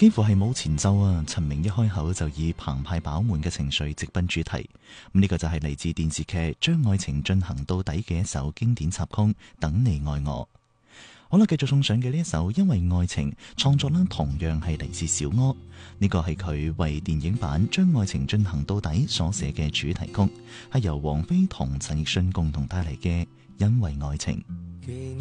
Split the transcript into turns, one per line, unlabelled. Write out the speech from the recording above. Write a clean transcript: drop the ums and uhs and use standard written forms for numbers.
幾乎係冇前奏啊！陳明一開口就以澎湃飽滿嘅情緒直奔主題。呢個就係嚟自電視劇《將愛情進行到底》嘅一首經典插曲《等你愛我》。好啦，繼續送上嘅呢一首，因為愛情創作啦，同樣係嚟自小柯。呢個係佢為電影版《將愛情進行到底》所寫嘅主題曲，係由王菲同陳奕迅共同帶嚟嘅《因為愛情》。